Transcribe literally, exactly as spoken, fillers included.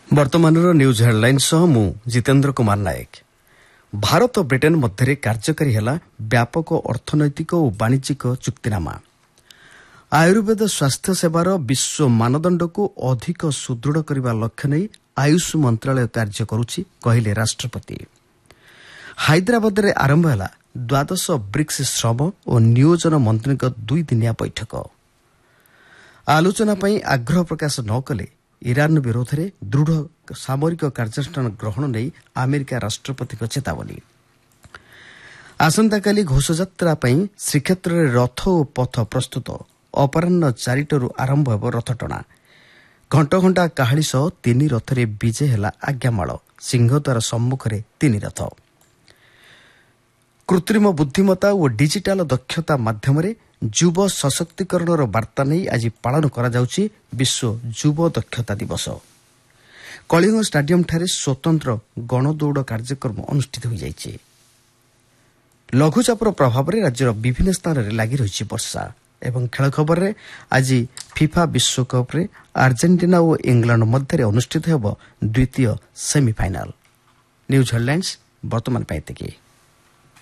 ବର୍ତ୍ତମାନର news headline ସହ ମୁଁ ଜିତେନ୍ଦ୍ର କୁମାର ନାୟକ। ଭାରତ ଓ ବ୍ରିଟେନ୍ ମଧ୍ୟରେ କାର୍ଯ୍ୟକାରୀ ହେଲା ବ୍ୟାପକ ଅର୍ଥନୈତିକ ଓ ବାଣିଜ୍ୟିକ ଚୁକ୍ତିନାମା। ଆୟୁର୍ବେଦ ସ୍ୱାସ୍ଥ୍ୟ ସେବାର ବିଶ୍ୱ ମାନଦଣ୍ଡକୁ ଅଧିକ ସୁଦୃଢ଼ କରିବା ଲକ୍ଷ୍ୟ ନେଇ ଆୟୁଷ ମନ୍ତ୍ରଣାଳୟ କାର୍ଯ୍ୟ କରୁଛି କହିଲେ ରାଷ୍ଟ୍ରପତି। ହାଇଦ୍ରାବାଦରେ ଆରମ୍ଭ ହେଲା ଦ୍ୱାଦଶ ବ୍ରିକ୍ସ ଶ୍ରମ ଓ ନିୟୋଜନ ମନ୍ତ୍ରୀଙ୍କ ଦୁଇଦିନିଆ ବୈଠକ। ଆଲୋଚନା ପାଇଁ ଆଗ୍ରହ ପ୍ରକାଶ ନ କଲେ ଇରାନ ବିରୋଧରେ ଦୃଢ଼ ସାମରିକ କାର୍ଯ୍ୟାନୁଷ୍ଠାନ ଗ୍ରହଣ ନେଇ ଆମେରିକା ରାଷ୍ଟ୍ରପତିଙ୍କ ଚେତାବନୀ। ଆସନ୍ତାକାଲି ଘୋଷଯାତ୍ରା ପାଇଁ ଶ୍ରୀକ୍ଷେତ୍ରରେ ରଥ ଓ ପଥ ପ୍ରସ୍ତୁତ। ଅପରାହ୍ନ ଚାରିଟାରୁ ଆରମ୍ଭ ହେବ ରଥଟଣା। ଘଣ୍ଟ ଘଣ୍ଟା କାହାଳି ସହ ତିନି ରଥରେ ବିଜେ ହେଲା ଆଜ୍ଞାମାଳ। ସିଂହଦ୍ୱାର ସମ୍ମୁଖରେ ତିନି ରଥ। କୃତ୍ରିମ ବୁଦ୍ଧିମତ୍ତା ଓ ଡିଜିଟାଲ ଦକ୍ଷତା ମାଧ୍ୟମରେ ଯୁବ ସଶକ୍ତିକରଣର ବାର୍ତ୍ତା ନେଇ ଆଜି ପାଳନ କରାଯାଉଛି ବିଶ୍ୱ ଯୁବ ଦକ୍ଷତା ଦିବସ। କଳିଙ୍ଗ ଷ୍ଟାଡିୟମଠାରେ ସ୍ୱତନ୍ତ୍ର ଗଣଦୌଡ଼ କାର୍ଯ୍ୟକ୍ରମ ଅନୁଷ୍ଠିତ ହୋଇଯାଇଛି। ଲଘୁଚାପର ପ୍ରଭାବରେ ରାଜ୍ୟର ବିଭିନ୍ନ ସ୍ଥାନରେ ଲାଗି ରହିଛି ବର୍ଷା। ଏବଂ ଖେଳ ଖବରରେ ଆଜି ଫିଫା ବିଶ୍ୱକପ୍ରେ ଆର୍ଜେଣ୍ଟିନା ଓ ଇଂଲଣ୍ଡ ମଧ୍ୟରେ ଅନୁଷ୍ଠିତ ହେବ ଦ୍ୱିତୀୟ ସେମିଫାଇନାଲ୍। ନ୍ୟୁଜ୍ ହେଡଲାଇନ୍ସ ବର୍ତ୍ତମାନ ପାଇଁ ଏତିକି।